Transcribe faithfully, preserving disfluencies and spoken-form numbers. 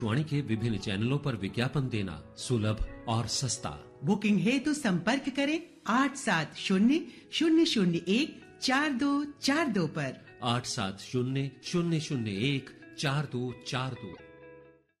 वाणी के विभिन्न चैनलों पर विज्ञापन देना सुलभ और सस्ता। बुकिंग हेतु संपर्क करें आठ सात शून्य शून्य शून्य एक चार दो चार दो पर। आठ सात शून्य शून्य शून्य एक चार दो चार दो।